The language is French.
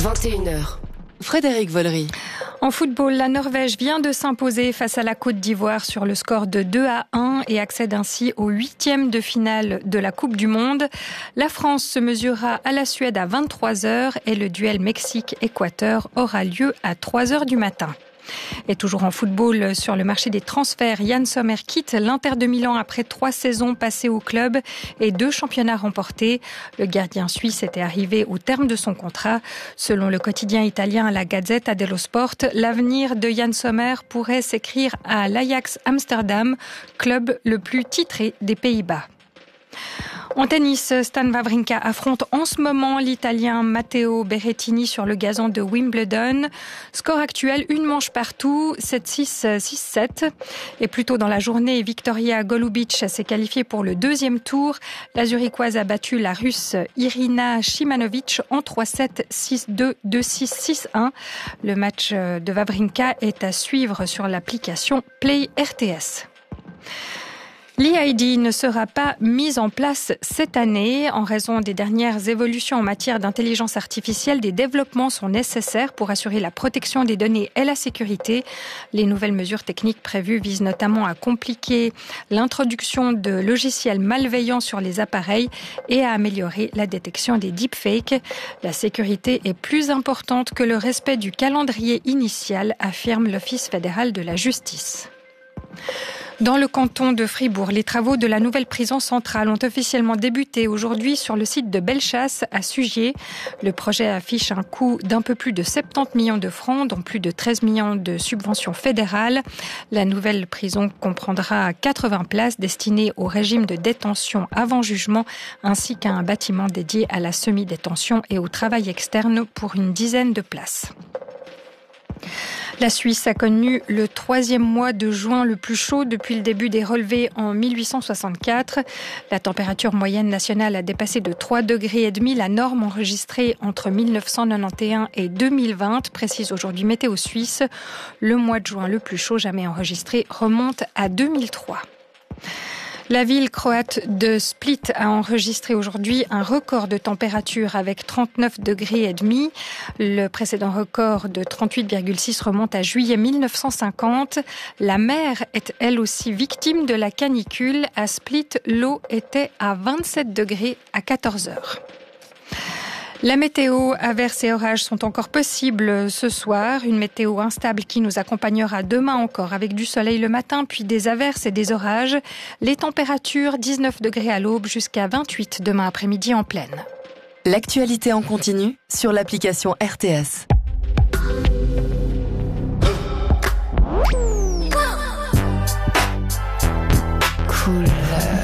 21h. Frédéric Vollery. En football, la Norvège vient de s'imposer face à la Côte d'Ivoire sur le score de 2-1 et accède ainsi au 8e de finale de la Coupe du Monde. La France se mesurera à la Suède à 23h et le duel Mexique-Équateur aura lieu à 3h du matin. Et toujours en football, sur le marché des transferts, Yann Sommer quitte l'Inter de Milan après 3 saisons passées au club et 2 championnats remportés. Le gardien suisse était arrivé au terme de son contrat. Selon le quotidien italien La Gazzetta dello Sport, l'avenir de Yann Sommer pourrait s'écrire à l'Ajax Amsterdam, club le plus titré des Pays-Bas. En tennis, Stan Wawrinka affronte en ce moment l'Italien Matteo Berrettini sur le gazon de Wimbledon. Score actuel, une manche partout, 7-6, 6-7. Et plus tôt dans la journée, Victoria Golubic s'est qualifiée pour le 2e tour. La Zurichoise a battu la Russe Irina Shimanovic en 3-7, 6-2, 2-6, 6-1. Le match de Wawrinka est à suivre sur l'application Play RTS. L'EID ne sera pas mise en place cette année. En raison des dernières évolutions en matière d'intelligence artificielle, des développements sont nécessaires pour assurer la protection des données et la sécurité. Les nouvelles mesures techniques prévues visent notamment à compliquer l'introduction de logiciels malveillants sur les appareils et à améliorer la détection des deepfakes. La sécurité est plus importante que le respect du calendrier initial, affirme l'Office fédéral de la justice. Dans le canton de Fribourg, les travaux de la nouvelle prison centrale ont officiellement débuté aujourd'hui sur le site de Bellechasse à Sugier. Le projet affiche un coût d'un peu plus de 70 millions de francs, dont plus de 13 millions de subventions fédérales. La nouvelle prison comprendra 80 places destinées au régime de détention avant jugement, ainsi qu'un bâtiment dédié à la semi-détention et au travail externe pour une dizaine de places. La Suisse a connu le 3e mois de juin le plus chaud depuis le début des relevés en 1864. La température moyenne nationale a dépassé de 3,5 degrés la norme enregistrée entre 1991 et 2020, précise aujourd'hui Météo Suisse. Le mois de juin le plus chaud jamais enregistré remonte à 2003. La ville croate de Split a enregistré aujourd'hui un record de température avec 39,5 degrés. Le précédent record de 38,6 remonte à juillet 1950. La mer est elle aussi victime de la canicule. À Split, l'eau était à 27 degrés à 14 heures. La météo, averses et orages sont encore possibles ce soir. Une météo instable qui nous accompagnera demain encore avec du soleil le matin, puis des averses et des orages. Les températures, 19 degrés à l'aube jusqu'à 28 demain après-midi en pleine. L'actualité en continu sur l'application RTS. Cool.